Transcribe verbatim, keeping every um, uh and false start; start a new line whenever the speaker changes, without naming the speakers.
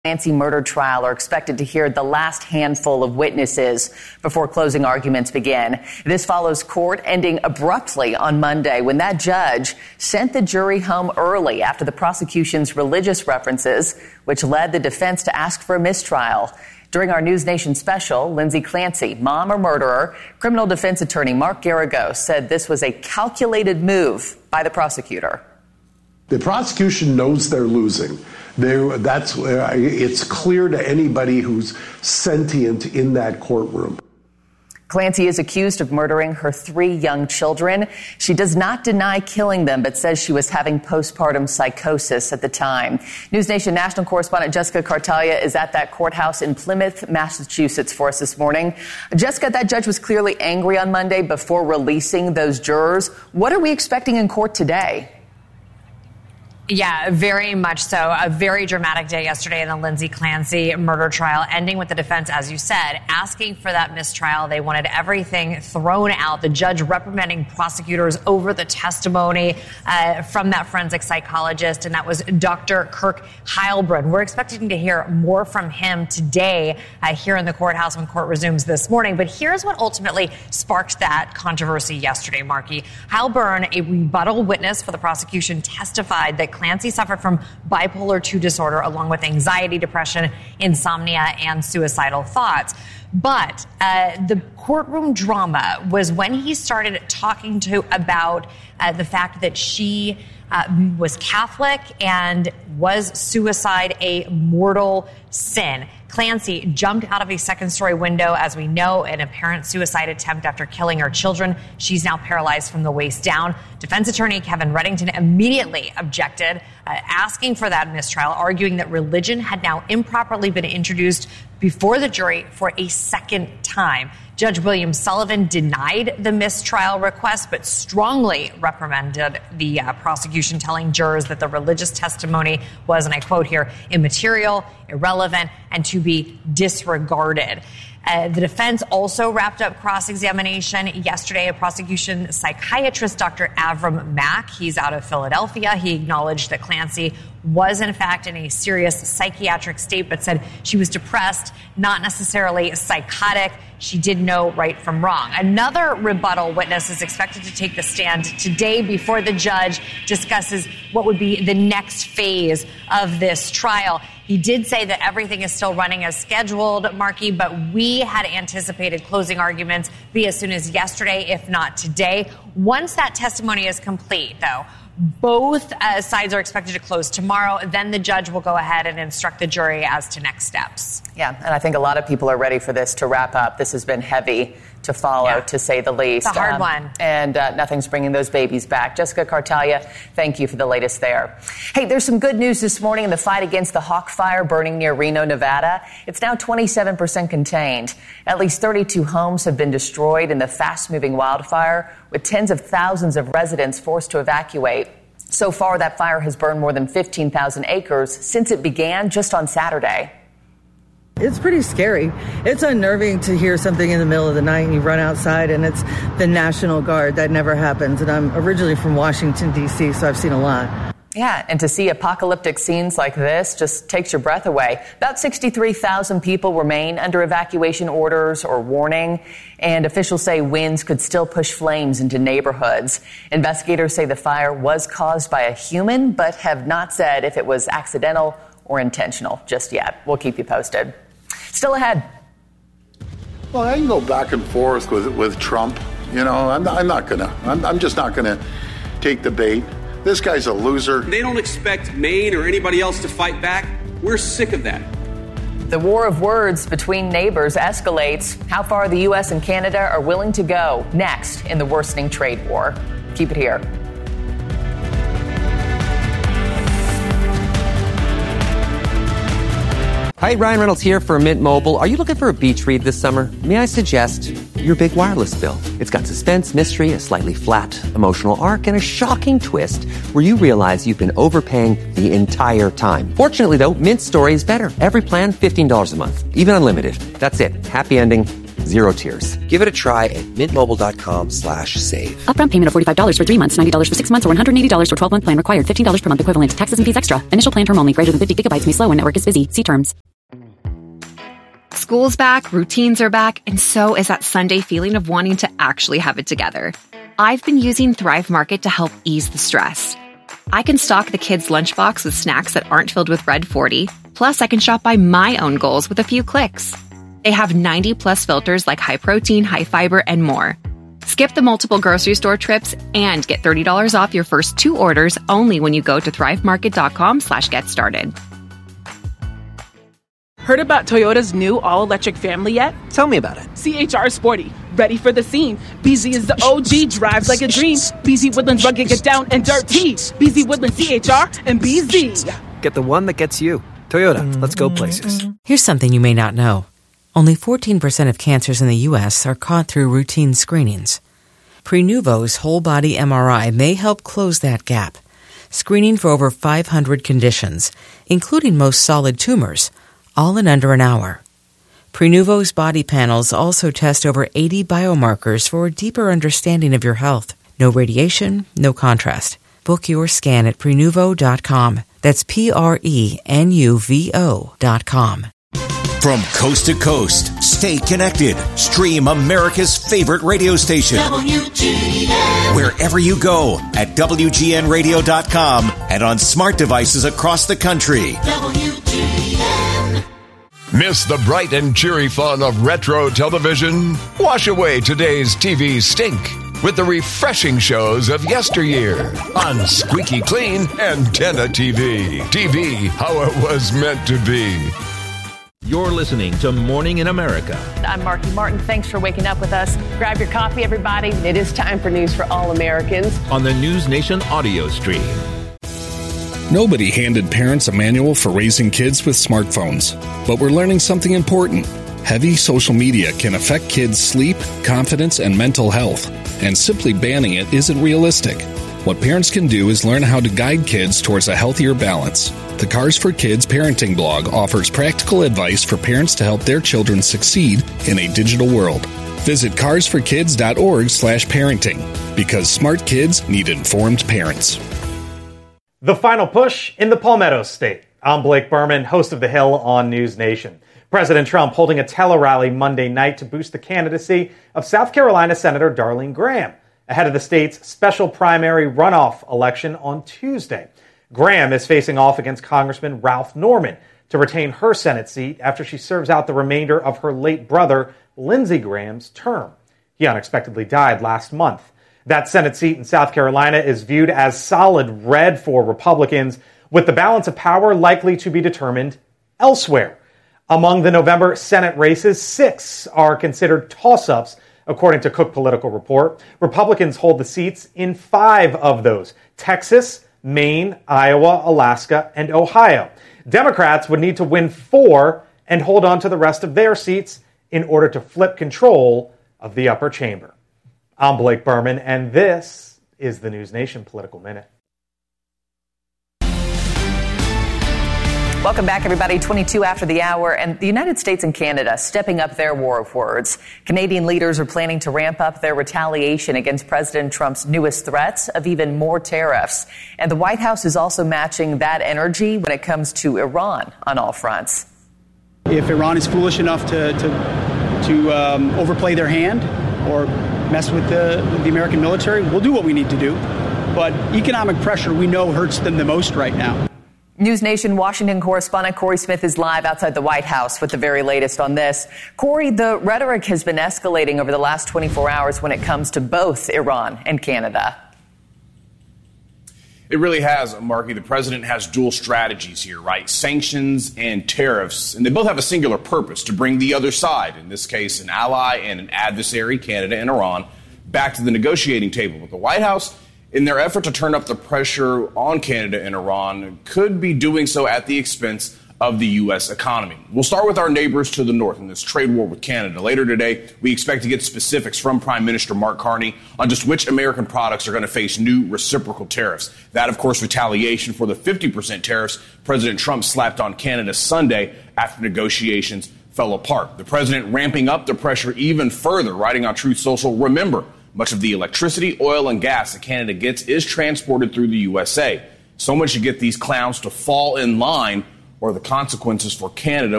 Clancy murder trial are expected to hear the last handful of witnesses before closing arguments begin. This follows court ending abruptly on Monday when that judge sent the jury home early after the prosecution's religious references, which led the defense to ask for a mistrial. During our News Nation special, Lindsay Clancy, mom or murderer, criminal defense attorney Mark Garagos said this was a calculated move by the prosecutor.
The prosecution knows they're losing. They're, that's uh, it's clear to anybody who's sentient in that courtroom.
Clancy is accused of murdering her three young children. She does not deny killing them, but says she was having postpartum psychosis at the time. News Nation national correspondent Jessica Cartalia is at that courthouse in Plymouth, Massachusetts for us this morning. Jessica, that judge was clearly angry on Monday before releasing those jurors. What are we expecting in court today?
Yeah, very much so. A very dramatic day yesterday in the Lindsay Clancy murder trial, ending with the defense, as you said, asking for that mistrial. They wanted everything thrown out. The judge reprimanding prosecutors over the testimony uh, from that forensic psychologist, and that was Doctor Kirk Heilbrunn. We're expecting to hear more from him today uh, here in the courthouse when court resumes this morning. But here's what ultimately sparked that controversy yesterday, Marky. Heilbrunn, a rebuttal witness for the prosecution, testified that Clancy suffered from bipolar two disorder along with anxiety, depression, insomnia, and suicidal thoughts. But uh, the courtroom drama was when he started talking to about uh, the fact that she uh, was Catholic and was suicide a mortal sin. Clancy jumped out of a second-story window, as we know, an apparent suicide attempt after killing her children. She's now paralyzed from the waist down. Defense attorney Kevin Reddington immediately objected, uh, asking for that mistrial, arguing that religion had now improperly been introduced before the jury for a second time. Judge William Sullivan denied the mistrial request, but strongly reprimanded the uh, prosecution, telling jurors that the religious testimony was, and I quote here, immaterial, irrelevant, and to be disregarded. Uh, the defense also wrapped up cross-examination yesterday. A prosecution psychiatrist, Doctor Avram Mack, he's out of Philadelphia. He acknowledged that Clancy was, in fact, in a serious psychiatric state, but said she was depressed, not necessarily psychotic. She did know right from wrong. Another rebuttal witness is expected to take the stand today before the judge discusses what would be the next phase of this trial. He did say that everything is still running as scheduled, Marky, but we had anticipated closing arguments be as soon as yesterday, if not today. Once that testimony is complete, though, both uh, sides are expected to close tomorrow. Then the judge will go ahead and instruct the jury as to next steps.
Yeah, and I think a lot of people are ready for this to wrap up. This has been heavy to follow, yeah. to say the least.
It's a hard
um,
one.
And uh, nothing's bringing those babies back. Jessica Cartalia, thank you for the latest there. Hey, there's some good news this morning in the fight against the Hawk Fire burning near Reno, Nevada. It's now twenty-seven percent contained. At least thirty-two homes have been destroyed in the fast-moving wildfire, with tens of thousands of residents forced to evacuate. So far, that fire has burned more than fifteen thousand acres since it began just on Saturday.
It's pretty scary. It's unnerving to hear something in the middle of the night and you run outside and it's the National Guard. That never happens. And I'm originally from Washington, D C, so I've seen a lot.
Yeah, and to see apocalyptic scenes like this just takes your breath away. About sixty-three thousand people remain under evacuation orders or warning, and officials say winds could still push flames into neighborhoods. Investigators say the fire was caused by a human, but have not said if it was accidental or intentional just yet. We'll keep you posted. Still ahead.
Well, I can go back and forth with with Trump. You know, I'm not, I'm not gonna. I'm, I'm just not gonna take the bait. This guy's a loser.
They don't expect Maine or anybody else to fight back. We're sick of that.
The war of words between neighbors escalates. How far the U S and Canada are willing to go next in the worsening trade war. Keep it here.
Hi, Ryan Reynolds here for Mint Mobile. Are you looking for a beach read this summer? May I suggest your big wireless bill? It's got suspense, mystery, a slightly flat emotional arc, and a shocking twist where you realize you've been overpaying the entire time. Fortunately, though, Mint's story is better. Every plan, fifteen dollars a month. Even unlimited. That's it. Happy ending. Zero tiers. Give it a try at mintmobile.com slash save.
Upfront payment of forty-five dollars for three months, ninety dollars for six months, or one hundred eighty dollars for twelve-month plan required. fifteen dollars per month equivalent. Taxes and fees extra. Initial plan term only. Greater than fifty gigabytes may slow when network is busy. See terms.
School's back, routines are back, and so is that Sunday feeling of wanting to actually have it together. I've been using Thrive Market to help ease the stress. I can stock the kids' lunchbox with snacks that aren't filled with Red forty. Plus, I can shop by my own goals with a few clicks. They have ninety plus filters like high protein, high fiber, and more. Skip the multiple grocery store trips and get thirty dollars off your first two orders only when you go to thrivemarket.com slash get started.
Heard about Toyota's new all-electric family yet?
Tell me about it.
C H R Sporty, ready for the scene. B Z is the O G, drives like a dream. B Z Woodlands rugged, get down and dirty. B Z Woodlands C H R and B Z.
Get the one that gets you. Toyota, let's go places.
Here's something you may not know. Only fourteen percent of cancers in the U S are caught through routine screenings. Prenuvo's whole-body M R I may help close that gap, screening for over five hundred conditions, including most solid tumors, all in under an hour. Prenuvo's body panels also test over eighty biomarkers for a deeper understanding of your health. No radiation, no contrast. Book your scan at prenuvo dot com. That's P R E N U V O dot com.
From coast to coast, stay connected. Stream America's favorite radio station. W G N. Wherever you go at W G N radio dot com and on smart devices across the country. W G N.
Miss the bright and cheery fun of retro television? Wash away today's T V stink with the refreshing shows of yesteryear on Squeaky Clean Antenna T V. T V, how it was meant to be.
You're listening to Morning in America.
I'm Marky Martin. Thanks for waking up with us. Grab your coffee, everybody. It is time for news for all Americans.
On the News Nation audio stream.
Nobody handed parents a manual for raising kids with smartphones. But we're learning something important. Heavy social media can affect kids' sleep, confidence, and mental health. And simply banning it isn't realistic. What parents can do is learn how to guide kids towards a healthier balance. The Cars for Kids parenting blog offers practical advice for parents to help their children succeed in a digital world. Visit cars for kids dot org slash parenting, because smart kids need informed parents.
The final push in the Palmetto State. I'm Blake Berman, host of The Hill on News Nation. President Trump holding a tele-rally Monday night to boost the candidacy of South Carolina Senator Darlene Graham ahead of the state's special primary runoff election on Tuesday. Graham is facing off against Congressman Ralph Norman to retain her Senate seat after she serves out the remainder of her late brother, Lindsey Graham's term. He unexpectedly died last month. That Senate seat in South Carolina is viewed as solid red for Republicans, with the balance of power likely to be determined elsewhere. Among the November Senate races, six are considered toss-ups, according to Cook Political Report. Republicans hold the seats in five of those: Texas, Maine, Iowa, Alaska, and Ohio. Democrats would need to win four and hold on to the rest of their seats in order to flip control of the upper chamber. I'm Blake Berman, and this is the News Nation Political Minute.
Welcome back, everybody. twenty-two after the hour, and the United States and Canada stepping up their war of words. Canadian leaders are planning to ramp up their retaliation against President Trump's newest threats of even more tariffs. And the White House is also matching that energy when it comes to Iran on all fronts.
If Iran is foolish enough to to, to um, overplay their hand or mess with the, with the American military, we'll do what we need to do. But economic pressure, we know, hurts them the most right now.
News Nation Washington correspondent Corey Smith is live outside the White House with the very latest on this. Corey, the rhetoric has been escalating over the last twenty-four hours when it comes to both Iran and Canada.
It really has, Marky. The president has dual strategies here, right? Sanctions and tariffs. And they both have a singular purpose: to bring the other side, in this case an ally and an adversary, Canada and Iran, back to the negotiating table. But the White House, in their effort to turn up the pressure on Canada and Iran, could be doing so at the expense of the U S economy. We'll start with our neighbors to the north in this trade war with Canada. Later today, we expect to get specifics from Prime Minister Mark Carney on just which American products are going to face new reciprocal tariffs. That, of course, retaliation for the fifty percent tariffs President Trump slapped on Canada Sunday after negotiations fell apart. The president ramping up the pressure even further, writing on Truth Social, remember, much of the electricity, oil, and gas that Canada gets is transported through the U S A. So much to get these clowns to fall in line, or the consequences for Canada